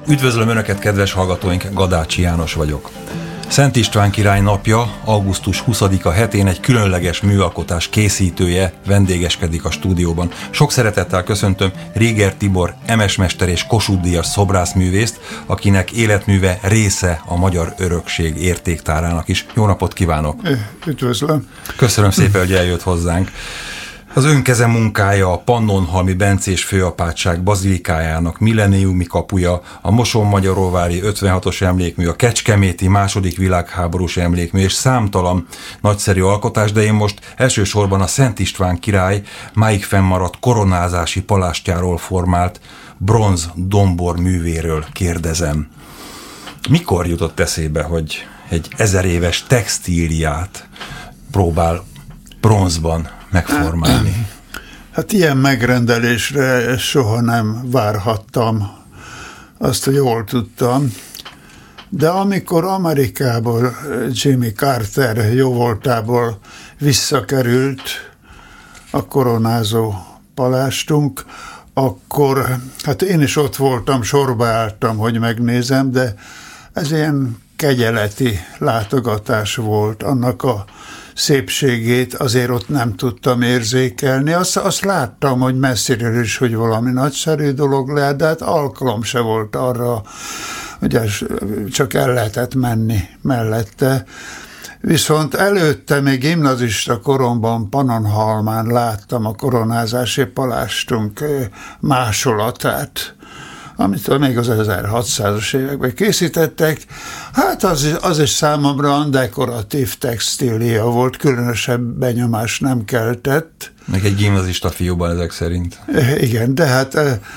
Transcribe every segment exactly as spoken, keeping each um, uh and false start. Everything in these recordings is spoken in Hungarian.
Üdvözlöm Önöket, kedves hallgatóink, Gadácsi János vagyok. Szent István király napja, augusztus huszadika hetén egy különleges műalkotás készítője vendégeskedik a stúdióban. Sok szeretettel köszöntöm Réger Tibor emesmester és Kossuth-díjas szobrászművészt, akinek életműve része a magyar örökség értéktárának is. Jó napot kívánok! Üdvözlöm! Köszönöm szépen, hogy eljött hozzánk. Az önkeze munkája a Pannonhalmi bencés főapátság bazilikájának milleniumi kapuja, a Mosonmagyaróvári ötvenhatos emlékmű, a kecskeméti második világháborús emlékmű és számtalan nagyszerű alkotás, de én most elsősorban a Szent István király máig fennmaradt koronázási palástjáról formált bronz dombor művéről kérdezem. Mikor jutott eszébe, hogy egy ezer éves textíliát próbál bronzban megformálni? Hát ilyen megrendelésre soha nem várhattam, azt jól tudtam, de amikor Amerikából Jimmy Carter jóvoltából visszakerült a koronázó palástunk, akkor hát én is ott voltam, sorba álltam, hogy megnézem, de ez ilyen kegyeleti látogatás volt, annak a szépségét azért ott nem tudtam érzékelni. Azt, azt láttam, hogy messziről is, hogy valami nagyszerű dolog lehet, de hát alkalom se volt arra, hogy csak el lehetett menni mellette. Viszont előtte még gimnazista koromban Pannonhalmán láttam a koronázási palástunk másolatát, amit még az ezerhatszázas években készítettek. Hát az, az is számomra dekoratív textília volt, különösebb benyomás nem keltett. Meg egy gimnazista fiúban ezek szerint. Igen, de hát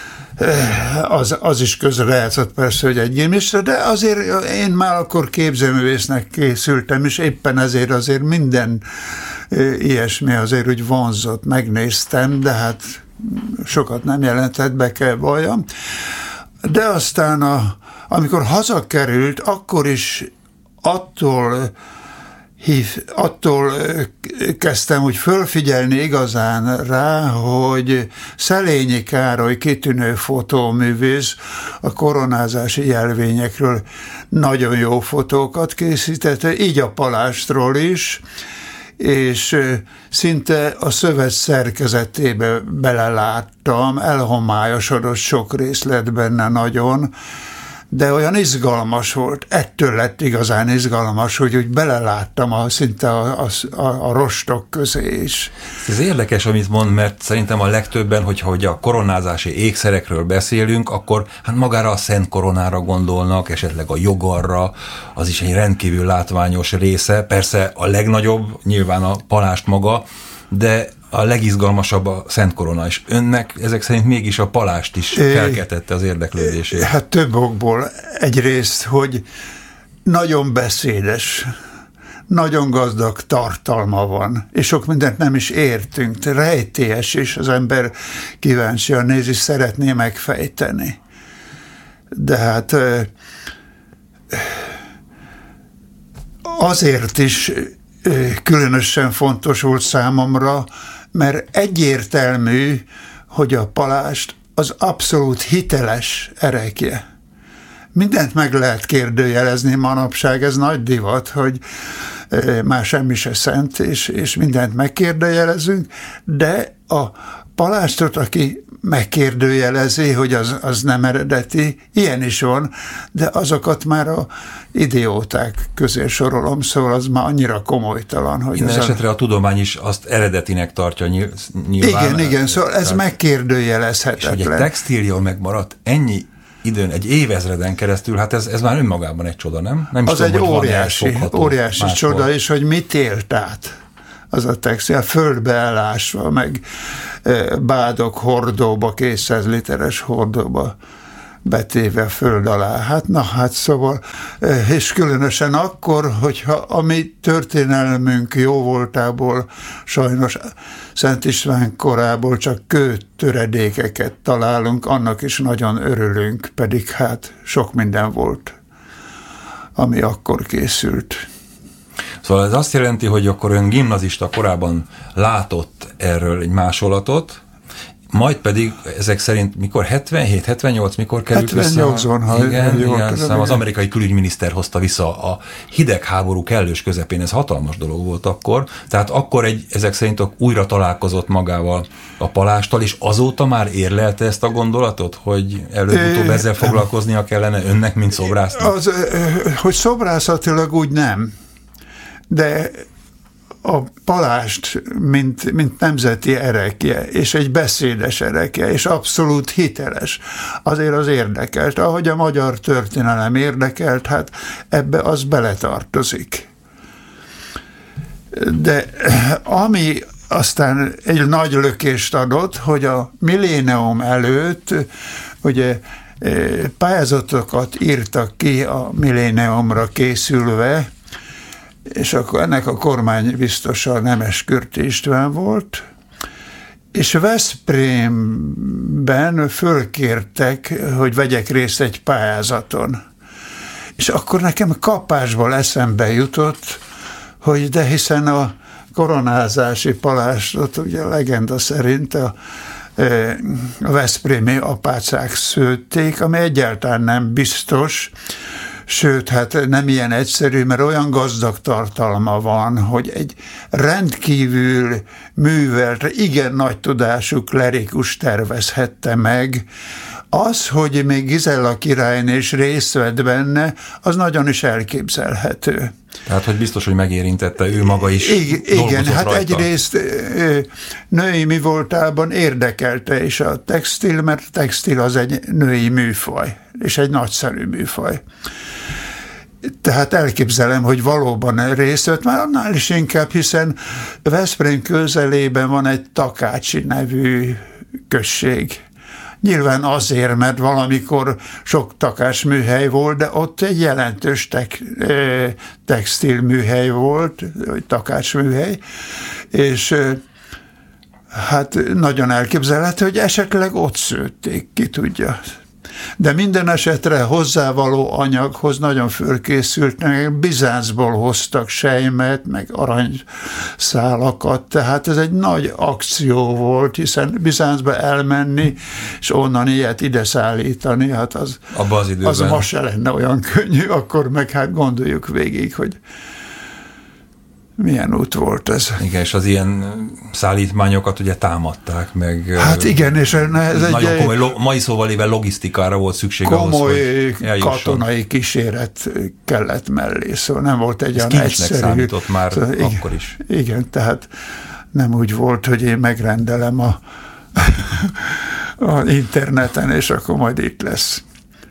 az, az is közrejátszott persze, hogy egy gimnazista, de azért én már akkor képzőművésznek készültem, és éppen ezért azért minden ilyesmi azért úgy vonzott, megnéztem, de hát sokat nem jelentett, be kell valljam. De aztán, a, amikor hazakerült, akkor is attól, hív, attól kezdtem úgy fölfigyelni igazán rá, hogy Szelényi Károly kitűnő fotóművész a koronázási jelvényekről nagyon jó fotókat készítette, így a palástról is, és szinte a szövet szerkezetébe beleláttam, elhomályosodott sok részlet benne nagyon, de olyan izgalmas volt, ettől lett igazán izgalmas, hogy úgy beleláttam a, szinte a, a, a rostok közé is. Ez érdekes, amit mond, mert szerintem a legtöbben, hogyha hogy a koronázási ékszerekről beszélünk, akkor hát magára a Szent Koronára gondolnak, esetleg a jogarra, az is egy rendkívül látványos része. Persze a legnagyobb nyilván a palást maga, de a legizgalmasabb a Szent Korona, és önnek ezek szerint mégis a palást is felkeltette az érdeklődését. Hát több okból. Egyrészt, hogy nagyon beszédes, nagyon gazdag tartalma van, és sok mindent nem is értünk, rejtélyes, és az ember kíváncsian nézi, szeretné megfejteni. De hát azért is különösen fontos volt számomra, mert egyértelmű, hogy a palást az abszolút hiteles erekje. Mindent meg lehet kérdőjelezni manapság, ez nagy divat, hogy már semmi se szent, és, és mindent megkérdőjelezünk, de a palástot, aki megkérdőjelezi, hogy az, az nem eredeti, ilyen is van, de azokat már a idióták közé sorolom, szóval az már annyira komolytalan, hogy... Minden esetre a... a tudomány is azt eredetinek tartja nyilván. Igen, igen, szóval ez megkérdőjelezhetetlen. És hogy egy textília megmaradt ennyi időn, egy évezreden keresztül, hát ez, ez már önmagában egy csoda, nem? nem az tudom, egy óriási, óriási csoda, és hogy mit élt át az a textil, földbe elásva, meg bádok hordóba, kétszáz literes hordóba betéve föld alá. Hát na, hát szóval, és különösen akkor, hogyha a mi történelmünk jó voltából, sajnos Szent István korából csak kőtöredékeket találunk, annak is nagyon örülünk, pedig hát sok minden volt, ami akkor készült. Szóval ez azt jelenti, hogy akkor ön gimnazista korában látott erről egy másolatot, majd pedig ezek szerint mikor hetvenhét hetvennyolc mikor került hetvennyolcban, vissza? Ha igen, jól igen, tudom, az amerikai külügyminiszter hozta vissza a hidegháború kellős közepén, ez hatalmas dolog volt akkor, tehát akkor egy, ezek szerint újra találkozott magával a Palásttal, és azóta már érlelte ezt a gondolatot, hogy előbb-utóbb ezzel foglalkoznia kellene önnek, mint szobrásznak? Az, hogy szobrászatilag úgy nem, de a Palást, mint, mint nemzeti erekje, és egy beszédes erekje, és abszolút hiteles, azért az érdekelt. Ahogy a magyar történelem érdekelt, hát ebbe az beletartozik. De ami aztán egy nagy lökést adott, hogy a millénium előtt ugye pályázatokat írtak ki a milléniumra készülve, és akkor ennek a kormány biztosa Nemes Kürti István volt, és Veszprémben fölkértek, hogy vegyek részt egy pályázaton. És akkor nekem kapásból eszembe jutott, hogy de hiszen a koronázási palástot, ugye a legenda szerint a, a veszprémi apácák szőtték, ami egyáltalán nem biztos, sőt, hát nem ilyen egyszerű, mert olyan gazdag tartalma van, hogy egy rendkívül művelt, igen nagy tudású klerikus tervezhette meg. Az, hogy még Gizella királynő is részt vett benne, az nagyon is elképzelhető. Tehát, hogy biztos, hogy megérintette ő maga is. Igen, igen, hát rajta. Egyrészt női mi voltában érdekelte is a textil, mert textil az egy női műfaj, és egy nagyszerű műfaj. Tehát elképzelem, hogy valóban részt vett, már annál is inkább, hiszen Veszprém közelében van egy Takácsi nevű község. Nyilván azért, mert valamikor sok takás műhely volt, de ott egy jelentős tek, textil műhely volt, vagy takács műhely, és hát nagyon elképzelhető, hogy esetleg ott szőtték, ki tudja. De minden esetre hozzávaló anyaghoz nagyon fölkészült, Bizáncból hoztak sejmet, meg aranyszálakat, tehát ez egy nagy akció volt, hiszen Bizáncba elmenni, és onnan ilyet ide szállítani, hát az, az, az ma se lenne olyan könnyű, akkor meg hát gondoljuk végig, hogy milyen út volt ez. Igen, és az ilyen szállítmányokat ugye támadták meg. Hát igen, és ez nagyon egy komoly, mai szóval éve logisztikára volt szükség komoly ahhoz, hogy eljusson. Katonai kíséret kellett mellé, szóval nem volt egy olyan egyszerű. számított már szóval igen, akkor is. Igen, tehát nem úgy volt, hogy én megrendelem a, a interneten, és akkor majd itt lesz.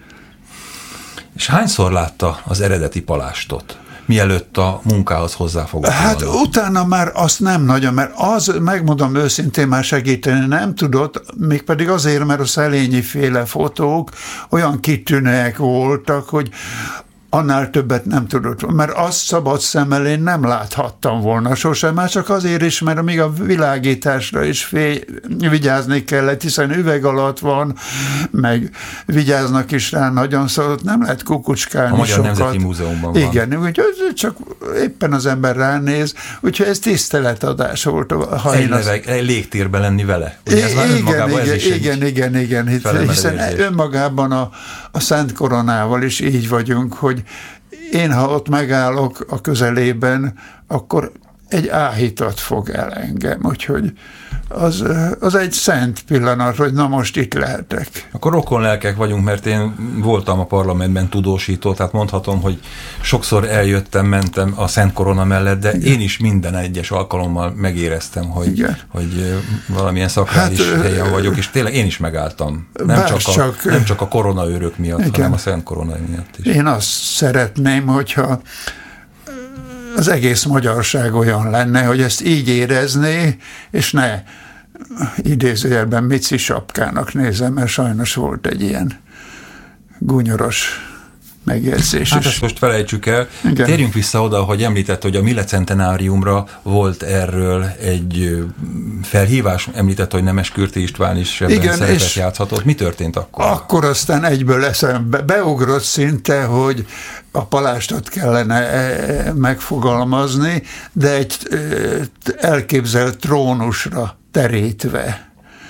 És hányszor látta az eredeti palástot, mielőtt a munkához hozzáfogott? Hát való? Utána már azt nem nagyon, mert az, megmondom őszintén, már segíteni nem tudott, mégpedig azért, mert a Szelényi féle fotók olyan kitűnőek voltak, hogy annál többet nem tudott, mert azt szabad szemmel én nem láthattam volna sosem, már csak azért is, mert még a világításra is fél, vigyázni kellett, hiszen üveg alatt van, meg vigyáznak is rá nagyon, szóval nem lehet kukucskálni sokat. A Magyar Nemzeti Múzeumban van. Igen, úgyhogy csak éppen az ember ránéz, úgyhogy ez tiszteletadás volt. Ha egy, én leveg, azt... egy légtérben lenni vele. Ugye ez igen, igen, igen, ez igen, igen, igen, hiszen önmagában a, a Szent Koronával is így vagyunk, hogy én, ha ott megállok a közelében, akkor egy áhítat fog el engem, úgyhogy az, az egy szent pillanat, hogy na most itt lehetek. Akkor rokon lelkek vagyunk, mert én voltam a parlamentben tudósító, tehát mondhatom, hogy sokszor eljöttem, mentem a Szent Korona mellett, de igen, én is minden egyes alkalommal megéreztem, hogy, hogy valamilyen szakrális hát, helyen vagyok, és tényleg én is megálltam. Nem, csak a, csak, nem csak a koronaőrök miatt, igen, hanem a Szent Korona miatt is. Én azt szeretném, hogyha az egész magyarság olyan lenne, hogy ezt így érezné, és ne idézőjelben Mici sapkának nézem, mert sajnos volt egy ilyen gúnyoros megjegyzés. Hát ezt most felejtsük el. Igen. Térjünk vissza oda, hogy említett, hogy a Mille-centenáriumra volt erről egy felhívás, említett, hogy Nemes Kürti István is ebben igen, szerepet játszhatott. Mi történt akkor? Akkor aztán egyből eszembe beugrott szinte, hogy a palástot kellene megfogalmazni, de egy elképzelt trónusra terítve.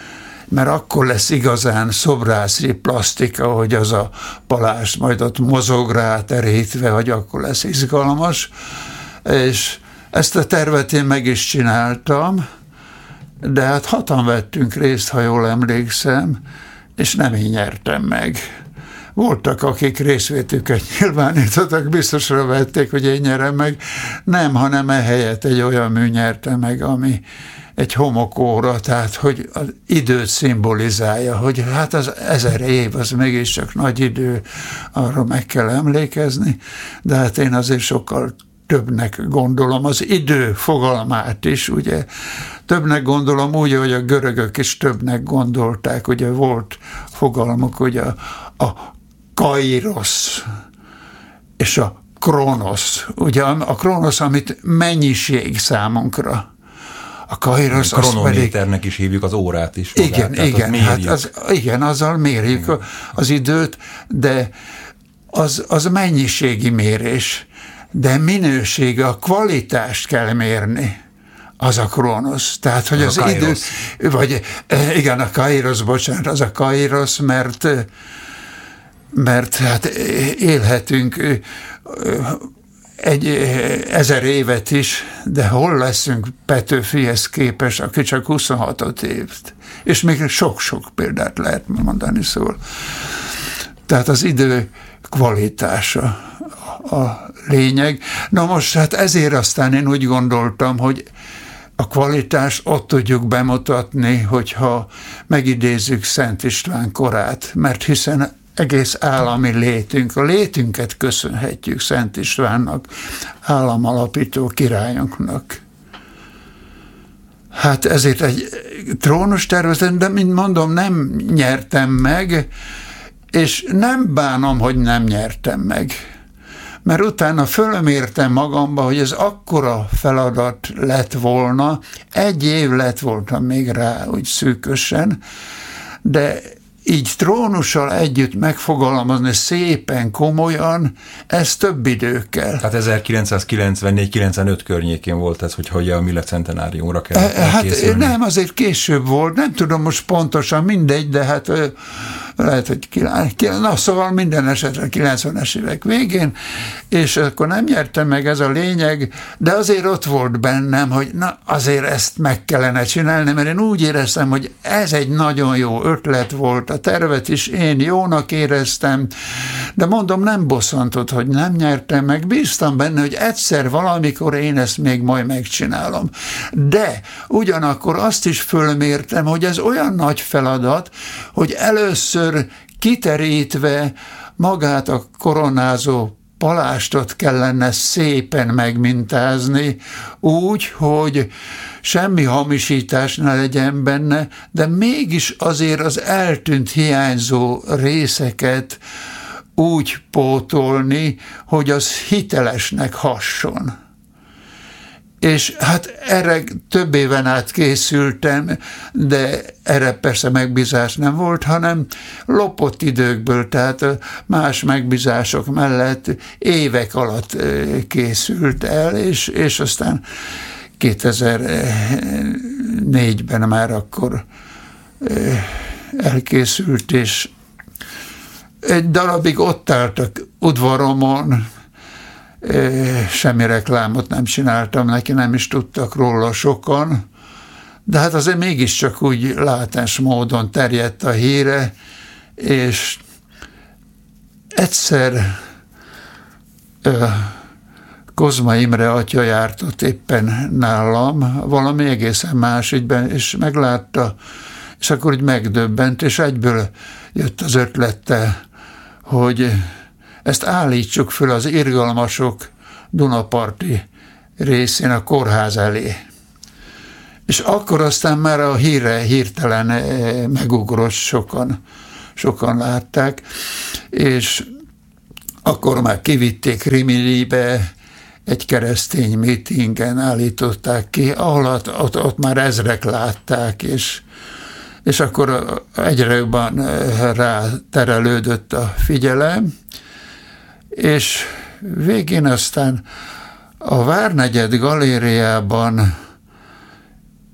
mert akkor lesz igazán szobrászi plasztika, hogy az a palást majd ott mozog rá terítve, hogy akkor lesz izgalmas, és ezt a tervet én meg is csináltam, de hát hatan vettünk részt, ha jól emlékszem, és nem én nyertem meg. Voltak, akik részvétüket nyilvánítottak, biztosra vették, hogy én nyerem meg. Nem, hanem ehelyett egy olyan mű nyerte meg, ami egy homokóra, tehát hogy az időt szimbolizálja, hogy hát az ezer év, az mégiscsak nagy idő, arra meg kell emlékezni, de hát én azért sokkal többnek gondolom az idő fogalmát is, ugye. Többnek gondolom úgy, hogy a görögök is többnek gondolták, ugye volt fogalmuk, hogy a, a kairosz és a kronosz. Ugye a kronosz, amit mennyiség számunkra. A kairosz, a kronométernek pedig is hívjuk az órát is. Magát, igen, igen, hát az, igen, azzal mérjük igen. az időt, de az, az mennyiségi mérés, de minősége, a kvalitást kell mérni. Az a kronosz. Tehát, hogy az, az idő, vagy igen, a kairosz, bocsánat, az a kairosz, mert mert hát élhetünk egy ezer évet is, de hol leszünk Petőfihez képes, aki csak huszonhat évet. És még sok-sok példát lehet mondani, szóval. Tehát az idő kvalitása a lényeg. Na most hát ezért aztán én úgy gondoltam, hogy a kvalitást ott tudjuk bemutatni, hogyha megidézzük Szent István korát, mert hiszen egész állami létünk, a létünket köszönhetjük Szent Istvánnak, államalapító királyunknak. Hát ezért egy trónus tervezet, de mint mondom, nem nyertem meg, és nem bánom, hogy nem nyertem meg. Mert utána fölmértem magamba, hogy ez akkora feladat lett volna, egy év lett voltam még rá, úgy szűkösen, de így trónussal együtt megfogalmazni szépen, komolyan, ez több idő kell. Tehát ezerkilencszázkilencvennégy kilencvenöt környékén volt ez, hogyha ugye a Mille Centenáriumra kellett elkészülni. Hát nem, azért később volt, nem tudom most pontosan, mindegy, de hát lehet, hogy na szóval minden esetre kilencvenes évek végén, és akkor nem nyertem meg, ez a lényeg, de azért ott volt bennem, hogy na azért ezt meg kellene csinálni, mert én úgy éreztem, hogy ez egy nagyon jó ötlet volt, a tervet is én jónak éreztem, de mondom, nem bosszantott, hogy nem nyertem meg, bíztam benne, hogy egyszer valamikor én ezt még majd megcsinálom. De ugyanakkor azt is fölmértem, hogy ez olyan nagy feladat, hogy először kiterítve magát a koronázó palástot kellene szépen megmintázni, úgy, hogy semmi hamisítás ne legyen benne, de mégis azért az eltűnt, hiányzó részeket úgy pótolni, hogy az hitelesnek hasson. És hát erre több éven át készültem, de erre persze megbízás nem volt, hanem lopott időkből, tehát más megbízások mellett évek alatt készült el, és, és aztán kétezer-négyben már akkor elkészült, és egy darabig ott álltak udvaromon, semmi reklámot nem csináltam neki, nem is tudtak róla sokan, de hát azért mégiscsak úgy látás módon terjedt a híre, és egyszer Kozma Imre atya járt ott éppen nálam, valami egészen más ügyben, és meglátta, és akkor úgy megdöbbent, és egyből jött az ötlete, hogy ezt állítsuk föl az irgalmasok Dunaparti részén a kórház elé. És akkor aztán már a híre hirtelen megugrott, sokan, sokan látták, és akkor már kivitték Riminibe, egy keresztény meetingen állították ki, ahol ott, ott, ott már ezrek látták, és, és akkor egyre jobban ráterelődött a figyelem, és végén aztán a Várnegyed galériában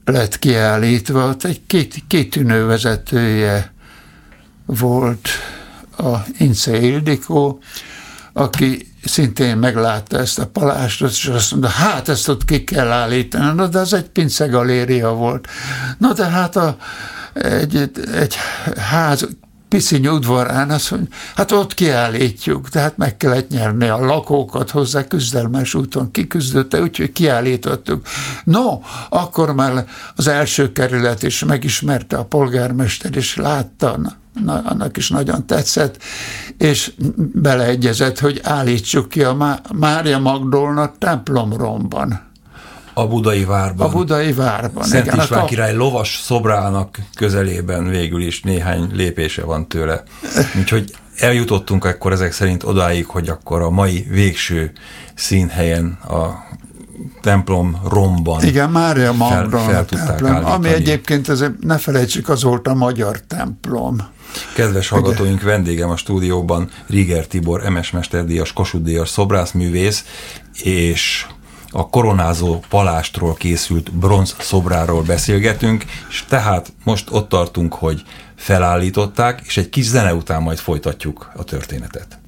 lett kiállítva, ott egy két, kitűnő vezetője volt, a Ince Ildikó, aki szintén meglátta ezt a palástot, és azt mondta, hát ezt ott ki kell állítani. Na, de az egy pince galéria volt. Na, de hát a, egy, egy ház pisziny udvarán azt mondja, hát ott kiállítjuk, tehát meg kellett nyerni a lakókat hozzá, küzdelmes úton kiküzdötte, úgyhogy kiállítottuk. No, akkor már az első kerület is megismerte, a polgármester is látta, na, annak is nagyon tetszett, és beleegyezett, hogy állítsuk ki a Mária Magdolna templomromban. A Budai Várban. A Budai Várban. Szent igen, István a... király lovas szobrának közelében végül is néhány lépése van tőle. Úgyhogy eljutottunk akkor ezek szerint odáig, hogy akkor a mai végső színhelyen a templom romban igen, Mária Magdolna fel, fel tudták templom, állítani. ami egyébként, azért ne felejtsük, az volt a magyar templom. Kedves hallgatóink, vendégem a stúdióban Riger Tibor, em es mesterdíjas, Kossuth-díjas szobrászművész, és a koronázó palástról készült bronz szobráról beszélgetünk, és tehát most ott tartunk, hogy felállították, és egy kis zene után majd folytatjuk a történetet.